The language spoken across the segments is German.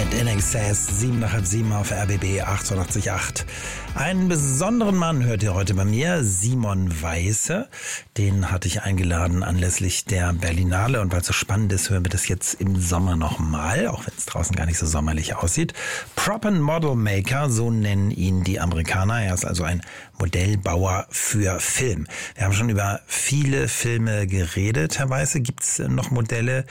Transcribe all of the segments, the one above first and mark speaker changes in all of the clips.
Speaker 1: und In Excess, 7:30 auf RBB 88.8. Einen besonderen Mann hört ihr heute bei mir, Simon Weisse. Den hatte ich eingeladen anlässlich der Berlinale, und weil es so spannend ist, hören wir das jetzt im Sommer nochmal, auch wenn es draußen gar nicht so sommerlich aussieht. Prop and Model Maker, so nennen ihn die Amerikaner. Er ist also ein Modellbauer für Film. Wir haben schon über viele Filme geredet, Herr Weisse. Gibt es noch Modelle,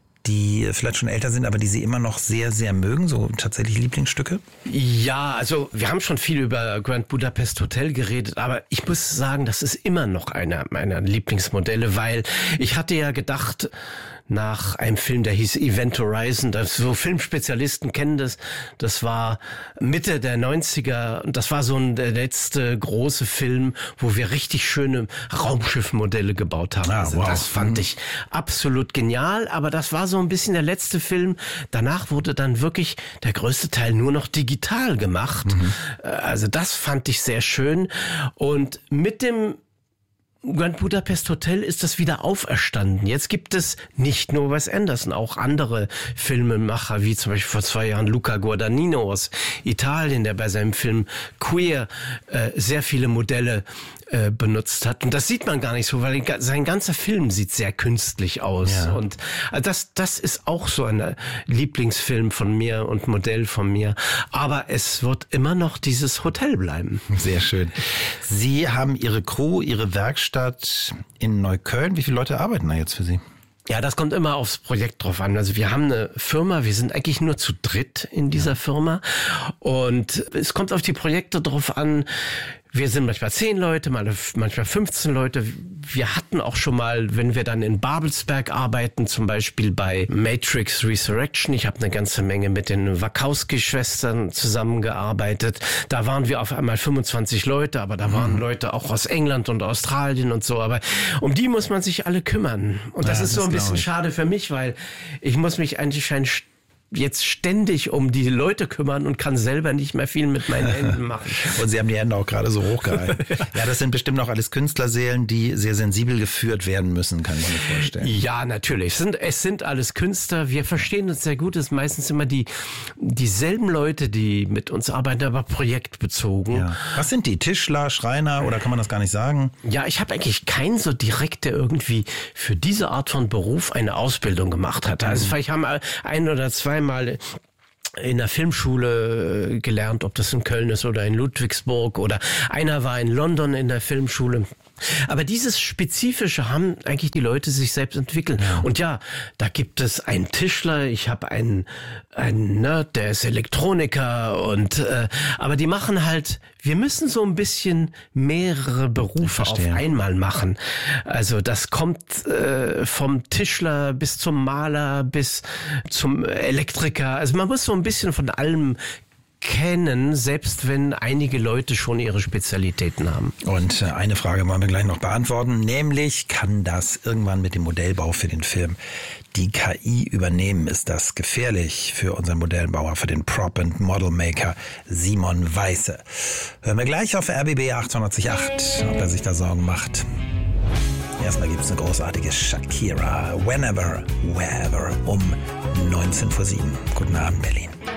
Speaker 1: die vielleicht schon älter sind, aber die Sie immer noch sehr, sehr mögen, so tatsächlich Lieblingsstücke?
Speaker 2: Ja, also wir haben schon viel über Grand Budapest Hotel geredet, aber ich muss sagen, das ist immer noch einer meiner Lieblingsmodelle, weil ich hatte ja gedacht, nach einem Film, der hieß Event Horizon, so Filmspezialisten kennen das war Mitte der 90er und das war so der letzte große Film, wo wir richtig schöne Raumschiffmodelle gebaut haben. Also das fand ich absolut genial, aber das war so ein bisschen der letzte Film. Danach wurde dann wirklich der größte Teil nur noch digital gemacht. Also das fand ich sehr schön, und mit dem Grand Budapest Hotel ist das wieder auferstanden. Jetzt gibt es nicht nur Wes Anderson, auch andere Filmemacher, wie zum Beispiel vor 2 Jahren Luca Guadagnino aus Italien, der bei seinem Film Queer sehr viele Modelle benutzt hat. Und das sieht man gar nicht so, weil sein ganzer Film sieht sehr künstlich aus. Ja. Und das ist auch so ein Lieblingsfilm von mir und Modell von mir. Aber es wird immer noch dieses Hotel bleiben.
Speaker 1: Sehr schön. Sie haben Ihre Crew, Ihre Werkstatt in Neukölln. Wie viele Leute arbeiten da jetzt für Sie?
Speaker 2: Ja, das kommt immer aufs Projekt drauf an. Also wir haben eine Firma, wir sind eigentlich nur zu dritt in dieser Firma, und es kommt auf die Projekte drauf an. Wir sind manchmal 10 Leute, manchmal 15 Leute. Wir hatten auch schon mal, wenn wir dann in Babelsberg arbeiten, zum Beispiel bei Matrix Resurrection. Ich habe eine ganze Menge mit den Wachowski-Schwestern zusammengearbeitet. Da waren wir auf einmal 25 Leute, aber da waren Leute auch aus England und Australien und so. Aber um die muss man sich alle kümmern. Und das ist so ein bisschen schade für mich, weil ich muss mich eigentlich jetzt ständig um die Leute kümmern und kann selber nicht mehr viel mit meinen Händen machen.
Speaker 1: Und Sie haben die Hände auch gerade so hochgehalten. Ja, das sind bestimmt auch alles Künstlerseelen, die sehr sensibel geführt werden müssen, kann ich mir vorstellen.
Speaker 2: Ja, natürlich. Es sind alles Künstler. Wir verstehen uns sehr gut. Es sind meistens immer dieselben Leute, die mit uns arbeiten, aber projektbezogen. Ja.
Speaker 1: Was sind die? Tischler, Schreiner, oder kann man das gar nicht sagen?
Speaker 2: Ja, ich habe eigentlich keinen so direkt, der irgendwie für diese Art von Beruf eine Ausbildung gemacht hat. Also vielleicht haben 1 oder 2 Mal in der Filmschule gelernt, ob das in Köln ist oder in Ludwigsburg, oder einer war in London in der Filmschule. Aber dieses Spezifische haben eigentlich die Leute sich selbst entwickelt. Ja. Und ja, da gibt es einen Tischler, ich habe einen Nerd, der ist Elektroniker, und aber die machen halt, wir müssen so ein bisschen mehrere Berufe auf einmal machen. Also das kommt vom Tischler bis zum Maler bis zum Elektriker. Also man muss so ein bisschen von allem kennen, selbst wenn einige Leute schon ihre Spezialitäten haben.
Speaker 1: Und eine Frage wollen wir gleich noch beantworten, nämlich kann das irgendwann mit dem Modellbau für den Film die KI übernehmen? Ist das gefährlich für unseren Modellbauer, für den Prop and Model Maker Simon Weisse? Hören wir gleich auf RBB 88.8, ob er sich da Sorgen macht. Erstmal gibt es eine großartige Shakira, Whenever, Wherever, um 19:07. Guten Abend, Berlin.